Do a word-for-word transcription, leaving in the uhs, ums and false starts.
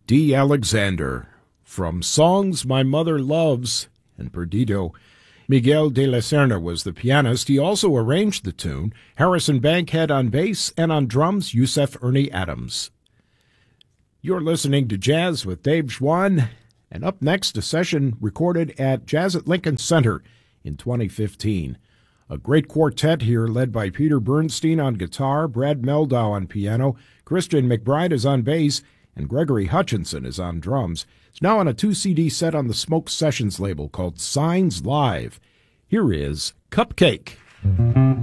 D. Alexander, from Songs My Mother Loves and Perdido. Miguel de la Serna was the pianist. He also arranged the tune. Harrison Bankhead on bass, and on drums, Yusef Ernie Adams. You're listening to Jazz with Dave Schwann, and up next, a session recorded at Jazz at Lincoln Center in twenty fifteen. A great quartet here led by Peter Bernstein on guitar, Brad Meldau on piano, Christian McBride is on bass, and Gregory Hutchinson is on drums. It's now on a two C D set on the Smoke Sessions label called Signs Live. Here is Cupcake.